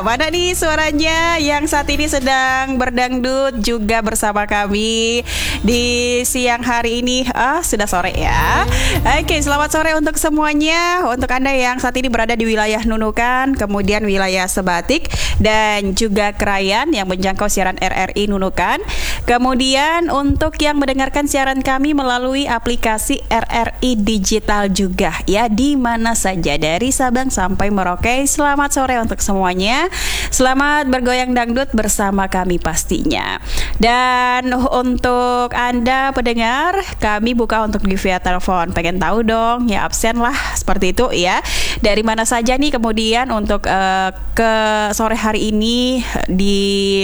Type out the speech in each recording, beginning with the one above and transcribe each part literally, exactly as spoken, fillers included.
mana nih suaranya yang saat ini sedang berdangdut juga bersama kami di siang hari ini? Ah, sudah sore ya. Oke, selamat sore untuk semuanya. Untuk Anda yang saat ini berada di wilayah Nunukan, kemudian wilayah Sebatik dan juga Krayan yang menjangkau siaran R R I Nunukan. Kemudian untuk yang mendengarkan siaran kami melalui aplikasi R R I Digital juga ya, di mana saja dari Sabang sampai Merauke. Selamat sore untuk semuanya. Selamat bergoyang dangdut bersama kami pastinya. Dan untuk Anda pendengar, kami buka untuk di via telepon. Pengen tahu dong, ya absen lah seperti itu ya. Dari mana saja nih kemudian untuk uh, ke sore hari ini di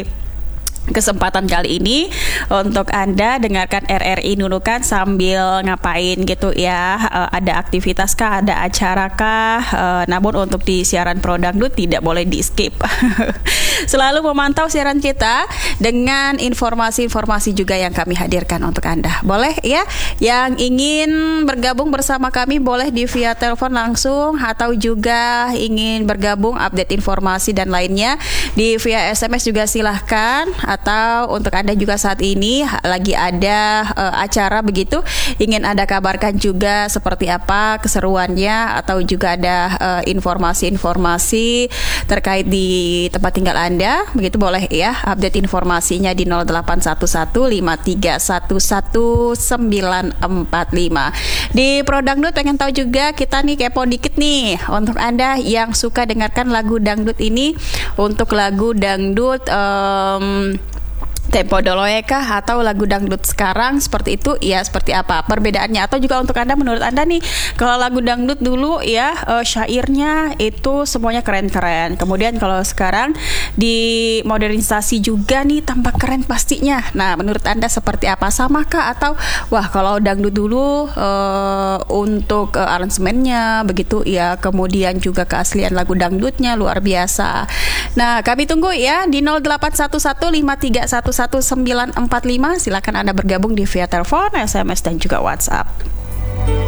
kesempatan kali ini untuk Anda dengarkan R R I Nunukan sambil ngapain gitu ya, uh, ada aktivitas kah, ada acara kah, uh, namun untuk di siaran Pro Dangdut tidak boleh di skip. Selalu memantau siaran kita dengan informasi-informasi juga yang kami hadirkan untuk Anda. Boleh ya, yang ingin bergabung bersama kami boleh di via telepon langsung atau juga ingin bergabung update informasi dan lainnya di via S M S juga silahkan. Atau untuk Anda juga saat ini lagi ada uh, acara begitu, ingin Anda kabarkan juga seperti apa keseruannya, atau juga ada uh, informasi-informasi terkait di tempat tinggal Anda, begitu boleh ya, update informasinya di nol delapan satu satu lima tiga satu satu sembilan empat lima. Di Pro Dangdut pengen tahu juga kita nih, kepo dikit nih untuk Anda yang suka dengarkan lagu dangdut ini, untuk lagu dangdut um, tempo doloe kah atau lagu dangdut sekarang seperti itu ya, seperti apa perbedaannya? Atau juga untuk Anda, menurut Anda nih, kalau lagu dangdut dulu ya uh, syairnya itu semuanya keren-keren, kemudian kalau sekarang di modernisasi juga nih tampak keren pastinya. Nah, menurut Anda seperti apa? Sama kah atau wah kalau dangdut dulu uh, untuk uh, aransemennya begitu ya, kemudian juga keaslian lagu dangdutnya luar biasa. Nah, kami tunggu ya di nol delapan satu satu lima tiga satu satu sembilan empat lima. Silakan Anda bergabung di via telepon, S M S dan juga WhatsApp.